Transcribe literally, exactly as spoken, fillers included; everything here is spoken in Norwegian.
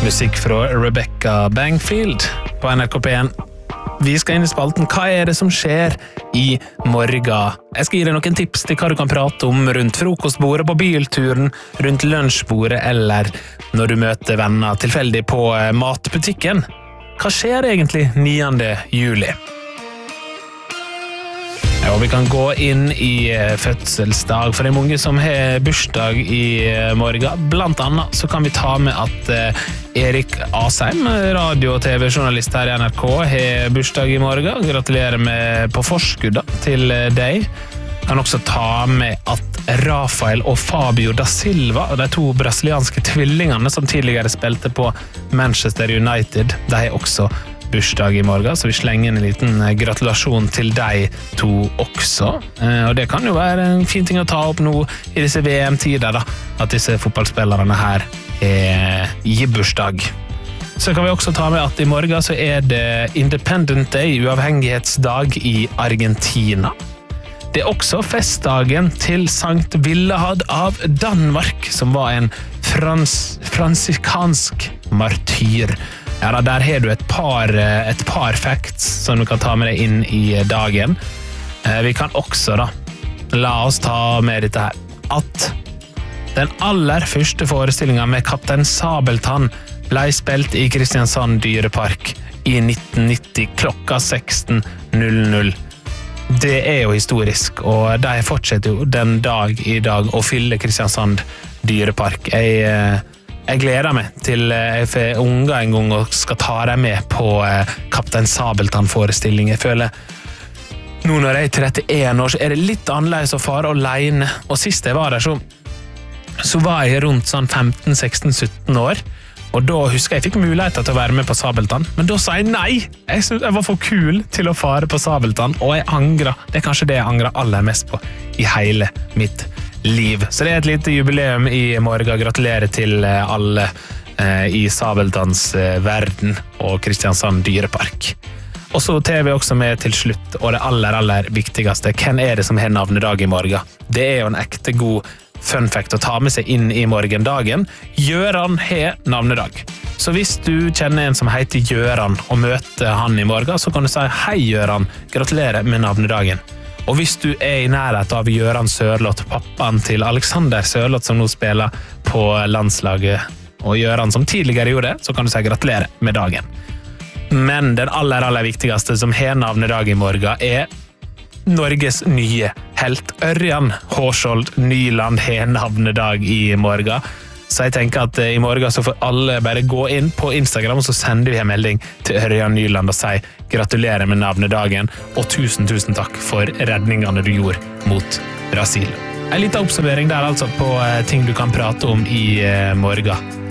Musikk fra Rebecca Bangfield på N R K P en. Vi skal inn i spalten. Hva er det som skjer i morgen? Jeg skal gi deg noen tips til hva du kan prate om rundt frokostbordet, på bilturen, rundt lunsjbordet eller når du møter venner tilfeldig på matbutikken. Hva skjer egentlig niende juli? Ja, og vi kan gå inn i fødselsdag, for det er mange som har bursdag i morgen. Blant annet så kan vi ta med at Erik Asheim, radio- og T V-journalist her i N R K, har bursdag i morgen. Gratulerer med på forskudd til deg. Kan også ta med at Rafael og Fabio da Silva, de to brasilianske tvillingene som tidligere spilte på Manchester United, de har også bursdag i morgen, så vi slenger en liten gratulasjon til de to også. Og det kan jo være en fin ting å ta opp nå i disse V M-tider, da, at disse fotballspillerne her er i bursdag. Så kan vi også ta med at i morgen så er det Independent Day, uavhengighetsdag i Argentina. Det er også festdagen til Sankt Willehad av Danmark, som var en frans, fransikansk martyr. Ja, da, der har du et par, et par facts som du kan ta med deg inn i dagen. Vi kan også da, la oss ta med dette her, at den aller første forestillingen med Kaptein Sabeltann ble spilt i Kristiansand Dyrepark i nitten nitti klokka seksten null null. Det er jo historisk, og de fortsetter jo den dag i dag å fylle Kristiansand Dyrepark. Jeg... Jeg gleder meg til jeg får unger en gang og skal ta dem med på Kaptein Sabeltann-forestilling. Jeg føler, nå når jeg er trettien år, så er det litt annerledes å fare alene. Og sist jeg var der, så, så var jeg rundt sånn femten, seksten, sytten år. Og da husker jeg, jeg fikk mulighet til å være med på Sabeltann. Men da sa jeg nei! Jeg, synes jeg var for kul til å fare på Sabeltann, og jeg angrer. Det er kanskje det jeg angrer aller mest på i hele mitt liv. Så det er et lite jubileum i morgen. Gratulerer til alle eh, i Sabeltanns eh, verden og Kristiansand Dyrepark. Og så tar vi også med til slutt, og det aller, aller viktigste, hvem er det som har navnedag i morgen? Det er jo en ekte god fun fact å ta med seg inn i morgendagen. Gjøran har navnedag. Så hvis du kjenner en som heter Gjøran og møter han i morgen, så kan du si hei Gjøran, gratulerer med navnedagen. Og hvis du er i nærhet av Gjøran Sørloth, pappaen til Alexander Sørloth som nå spiller på landslaget, og Gjøran som tidligere gjorde det, så kan du si gratulerer med dagen. Men den aller, aller viktigste som har navnedag i morgen er Norges nye helt Ørjan Hårskjold Nyland har navnedag i morgen. Så jeg tenker at i morgen så får alle bare gå inn på Instagram, og så sender vi en melding til Ørjan Nyland og sier gratulerer med navnedagen, og tusen, tusen takk for redningene du gjorde mot Brasil. En liten oppsummering der altså på ting du kan prate om i morgen.